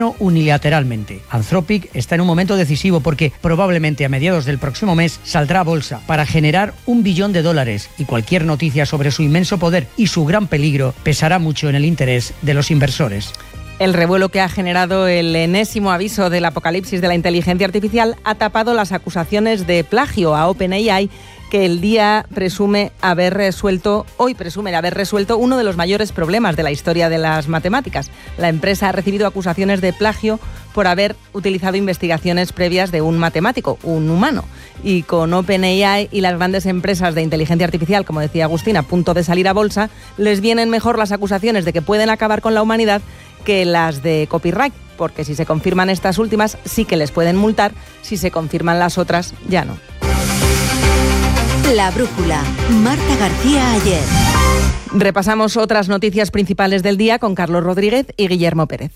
unilateralmente. Anthropic está en un momento decisivo porque probablemente a mediados del próximo mes saldrá a bolsa para generar $1 billón y cualquier noticia sobre su inmenso poder y su gran peligro pesará mucho en el interés de los inversores. El revuelo que ha generado el enésimo aviso del apocalipsis de la inteligencia artificial ha tapado las acusaciones de plagio a OpenAI, que hoy presume haber resuelto uno de los mayores problemas de la historia de las matemáticas. La empresa ha recibido acusaciones de plagio por haber utilizado investigaciones previas de un matemático, un humano. Y con OpenAI y las grandes empresas de inteligencia artificial, como decía Agustín, a punto de salir a bolsa, les vienen mejor las acusaciones de que pueden acabar con la humanidad que las de copyright, porque si se confirman estas últimas sí que les pueden multar, si se confirman las otras ya no. La brújula, Marta García Ayer. Repasamos otras noticias principales del día con Carlos Rodríguez y Guillermo Pérez.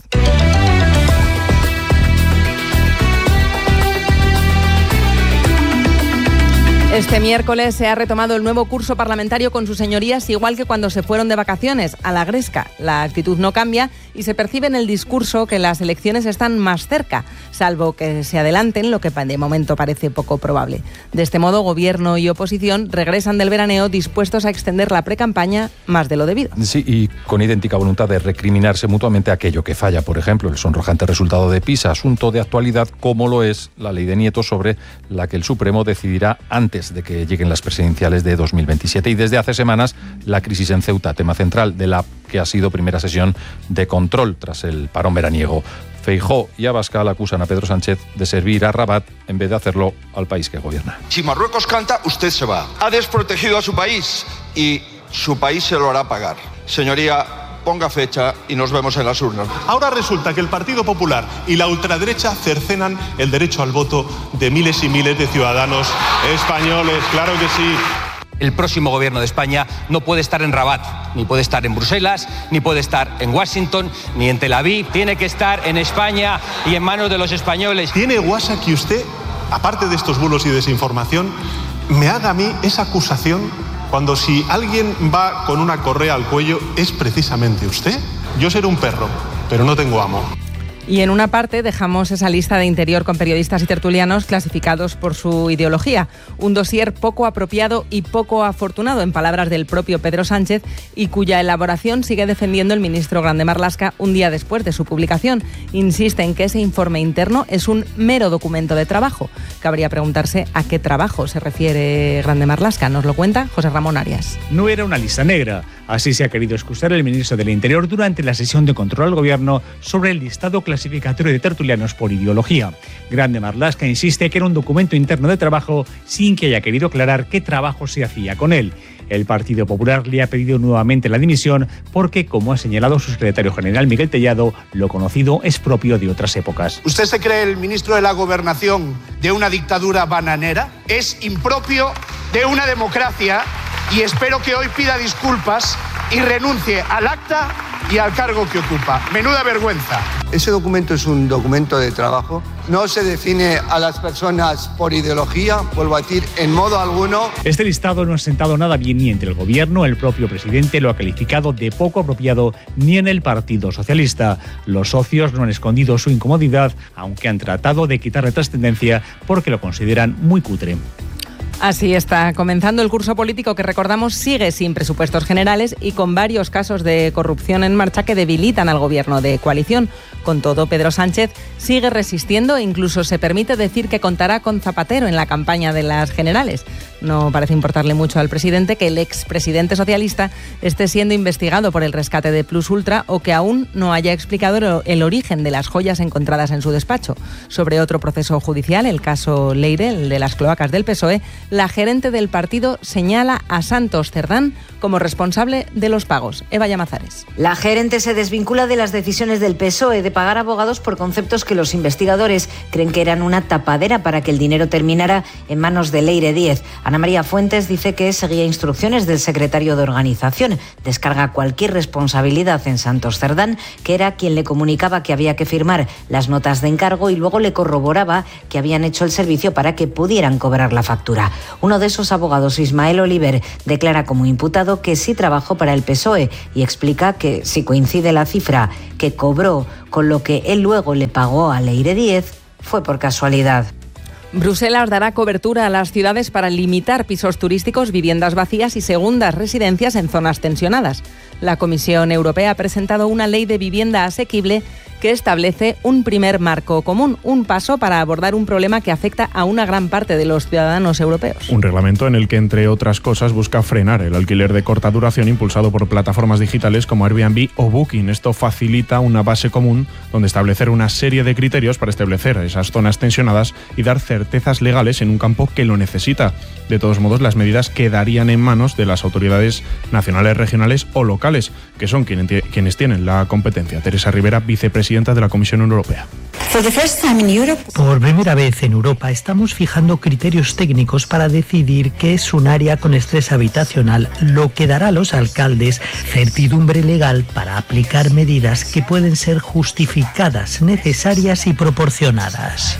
Este miércoles se ha retomado el nuevo curso parlamentario con sus señorías, igual que cuando se fueron de vacaciones, a la gresca. La actitud no cambia y se percibe en el discurso que las elecciones están más cerca, salvo que se adelanten, lo que de momento parece poco probable. De este modo, gobierno y oposición regresan del veraneo dispuestos a extender la precampaña más de lo debido. Sí, y con idéntica voluntad de recriminarse mutuamente aquello que falla. Por ejemplo, el sonrojante resultado de PISA, asunto de actualidad como lo es la ley de nietos, sobre la que el Supremo decidirá antes de que lleguen las presidenciales de 2027. Y desde hace semanas, la crisis en Ceuta, tema central de la que ha sido primera sesión de control tras el parón veraniego. Feijóo y Abascal acusan a Pedro Sánchez de servir a Rabat en vez de hacerlo al país que gobierna. Si Marruecos canta, usted se va. Ha desprotegido a su país y su país se lo hará pagar. Señoría, ponga fecha y nos vemos en las urnas. Ahora resulta que el Partido Popular y la ultraderecha cercenan el derecho al voto de miles y miles de ciudadanos españoles. Claro que sí. El próximo gobierno de España no puede estar en Rabat, ni puede estar en Bruselas, ni puede estar en Washington, ni en Tel Aviv. Tiene que estar en España y en manos de los españoles. ¿Tiene guasa que usted, aparte de estos bulos y desinformación, me haga a mí esa acusación cuando si alguien va con una correa al cuello es precisamente usted? Yo seré un perro, pero no tengo amo. Y en una parte dejamos esa lista de Interior con periodistas y tertulianos clasificados por su ideología. Un dossier poco apropiado y poco afortunado, en palabras del propio Pedro Sánchez, y cuya elaboración sigue defendiendo el ministro Grande Marlaska un día después de su publicación. Insiste en que ese informe interno es un mero documento de trabajo. Cabría preguntarse a qué trabajo se refiere Grande Marlaska. Nos lo cuenta José Ramón Arias. No era una lista negra. Así se ha querido excusar el ministro del Interior durante la sesión de control al gobierno sobre el listado clasificatorio de tertulianos por ideología. Grande Marlaska insiste que era un documento interno de trabajo sin que haya querido aclarar qué trabajo se hacía con él. El Partido Popular le ha pedido nuevamente la dimisión porque, como ha señalado su secretario general Miguel Tellado, lo conocido es propio de otras épocas. ¿Usted se cree el ministro de la Gobernación de una dictadura bananera? Es impropio de una democracia y espero que hoy pida disculpas y renuncie al acta y al cargo que ocupa. Menuda vergüenza. Ese documento es un documento de trabajo. No se define a las personas por ideología, vuelvo a decir, en modo alguno. Este listado no ha sentado nada bien ni entre el gobierno, el propio presidente lo ha calificado de poco apropiado, ni en el Partido Socialista. Los socios no han escondido su incomodidad, aunque han tratado de quitarle trascendencia porque lo consideran muy cutre. Así está comenzando el curso político que, recordamos, sigue sin presupuestos generales y con varios casos de corrupción en marcha que debilitan al gobierno de coalición. Con todo, Pedro Sánchez sigue resistiendo e incluso se permite decir que contará con Zapatero en la campaña de las generales. No parece importarle mucho al presidente que el expresidente socialista esté siendo investigado por el rescate de Plus Ultra o que aún no haya explicado el origen de las joyas encontradas en su despacho. Sobre otro proceso judicial, el caso Leire, el de las cloacas del PSOE, la gerente del partido señala a Santos Cerdán como responsable de los pagos. Eva Llamazares. La gerente se desvincula de las decisiones del PSOE de pagar abogados por conceptos que los investigadores creen que eran una tapadera para que el dinero terminara en manos de Leire Díez. Ana María Fuentes dice que seguía instrucciones del secretario de organización. Descarga cualquier responsabilidad en Santos Cerdán, que era quien le comunicaba que había que firmar las notas de encargo y luego le corroboraba que habían hecho el servicio para que pudieran cobrar la factura. Uno de esos abogados, Ismael Oliver, declara como imputado que sí trabajó para el PSOE y explica que si coincide la cifra que cobró con lo que él luego le pagó a Leire Díez, fue por casualidad. Bruselas dará cobertura a las ciudades para limitar pisos turísticos, viviendas vacías y segundas residencias en zonas tensionadas. La Comisión Europea ha presentado una ley de vivienda asequible que establece un primer marco común, un paso para abordar un problema que afecta a una gran parte de los ciudadanos europeos. Un reglamento en el que, entre otras cosas, busca frenar el alquiler de corta duración impulsado por plataformas digitales como Airbnb o Booking. Esto facilita una base común donde establecer una serie de criterios para establecer esas zonas tensionadas y dar certezas legales en un campo que lo necesita. De todos modos, las medidas quedarían en manos de las autoridades nacionales, regionales o locales, que son quienes tienen la competencia. Teresa Rivera, vicepresidenta de la Comisión Europea. Por primera vez en Europa estamos fijando criterios técnicos para decidir qué es un área con estrés habitacional, lo que dará a los alcaldes certidumbre legal para aplicar medidas que pueden ser justificadas, necesarias y proporcionadas.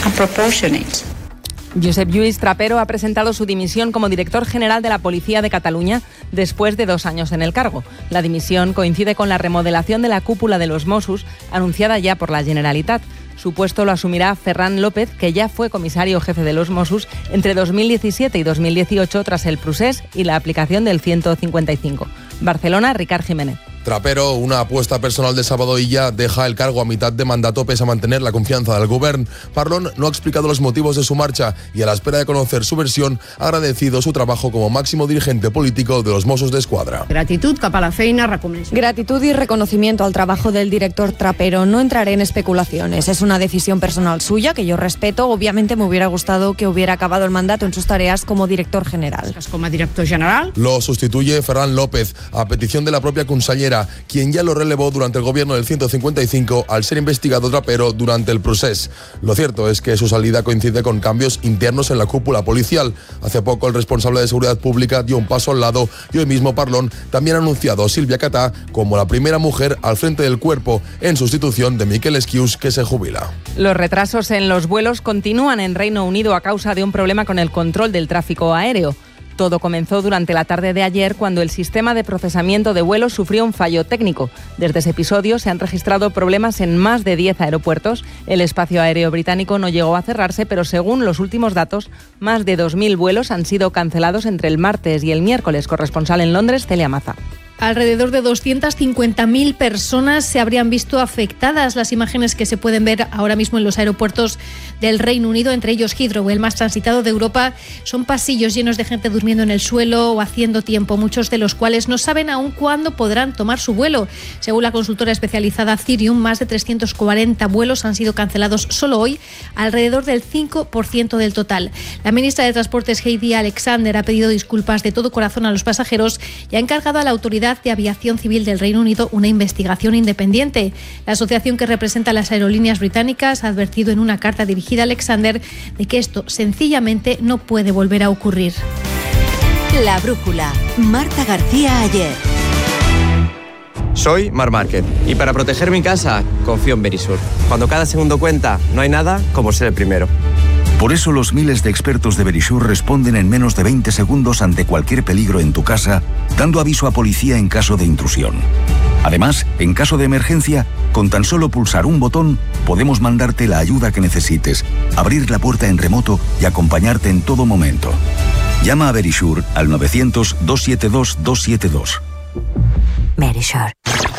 Josep Lluís Trapero ha presentado su dimisión como director general de la Policía de Cataluña después de 2 años en el cargo. La dimisión coincide con la remodelación de la cúpula de los Mossos, anunciada ya por la Generalitat. Su puesto lo asumirá Ferran López, que ya fue comisario jefe de los Mossos entre 2017 y 2018 tras el procés y la aplicación del 155. Barcelona, Ricard Jiménez. Trapero, una apuesta personal de Salvador Illa, deja el cargo a mitad de mandato pese a mantener la confianza del govern. Parlon no ha explicado los motivos de su marcha y, a la espera de conocer su versión, ha agradecido su trabajo como máximo dirigente político de los Mossos d'Esquadra. Gratitud cap a la feina, reconeixement. Gratitud y reconocimiento al trabajo del director Trapero. No entraré en especulaciones. Es una decisión personal suya que yo respeto. Obviamente me hubiera gustado que hubiera acabado el mandato en sus tareas como director general. Como director general. Lo sustituye Ferran López, a petición de la propia consellera, quien ya lo relevó durante el gobierno del 155 al ser investigado Trapero durante el procés. Lo cierto es que su salida coincide con cambios internos en la cúpula policial. Hace poco el responsable de seguridad pública dio un paso al lado y hoy mismo Parlon también ha anunciado a Sílvia Catà como la primera mujer al frente del cuerpo, en sustitución de Miquel Esquius, que se jubila. Los retrasos en los vuelos continúan en Reino Unido a causa de un problema con el control del tráfico aéreo. Todo comenzó durante la tarde de ayer, cuando el sistema de procesamiento de vuelos sufrió un fallo técnico. Desde ese episodio se han registrado problemas en más de 10 aeropuertos. El espacio aéreo británico no llegó a cerrarse, pero según los últimos datos, más de 2.000 vuelos han sido cancelados entre el martes y el miércoles. Corresponsal en Londres, Celia Maza. Alrededor de 250.000 personas se habrían visto afectadas. Las imágenes que se pueden ver ahora mismo en los aeropuertos del Reino Unido, entre ellos Heathrow, el más transitado de Europa, son pasillos llenos de gente durmiendo en el suelo o haciendo tiempo, muchos de los cuales no saben aún cuándo podrán tomar su vuelo. Según la consultora especializada Cirium, más de 340 vuelos han sido cancelados solo hoy, alrededor del 5% del total. La ministra de Transportes, Heidi Alexander, ha pedido disculpas de todo corazón a los pasajeros y ha encargado a la Autoridad de Aviación Civil del Reino Unido una investigación independiente. La asociación que representa a las aerolíneas británicas ha advertido en una carta dirigida a Alexander de que esto sencillamente no puede volver a ocurrir. La brújula. Marta García Ayer. Soy Mar Márquez y para proteger mi casa confío en Verisur. Cuando cada segundo cuenta, no hay nada como ser el primero. Por eso los miles de expertos de Verisur responden en menos de 20 segundos ante cualquier peligro en tu casa, dando aviso a policía en caso de intrusión. Además, en caso de emergencia, con tan solo pulsar un botón, podemos mandarte la ayuda que necesites, abrir la puerta en remoto y acompañarte en todo momento. Llama a Verisur al 900-272-272. Verisur.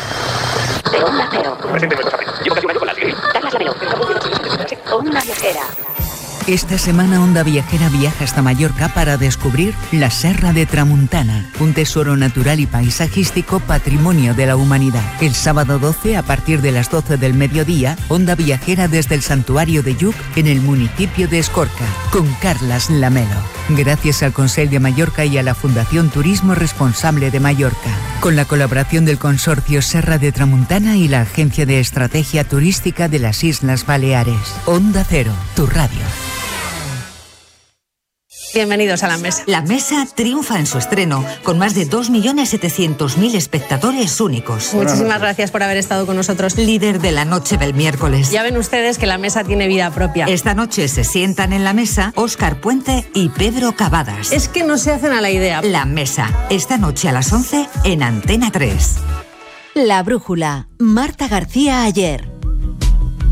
Onda Viajera. Esta semana Onda Viajera viaja hasta Mallorca para descubrir la Serra de Tramuntana, un tesoro natural y paisajístico patrimonio de la humanidad. El sábado 12, a partir de las 12 del mediodía, Onda Viajera desde el Santuario de Lluc, en el municipio de Escorca, con Carlas Lamelo. Gracias al Consell de Mallorca y a la Fundación Turismo Responsable de Mallorca, con la colaboración del Consorcio Serra de Tramuntana y la Agencia de Estrategia Turística de las Islas Baleares. Onda Cero, tu radio. Bienvenidos a La Mesa. La Mesa triunfa en su estreno, con más de 2.700.000 espectadores únicos. Muchísimas gracias por haber estado con nosotros. Líder de la noche del miércoles. Ya ven ustedes que La Mesa tiene vida propia. Esta noche se sientan en la mesa Óscar Puente y Pedro Cavadas. Es que no se hacen a la idea. La Mesa, esta noche a las 11 en Antena 3. La Brújula. Marta García Ayer.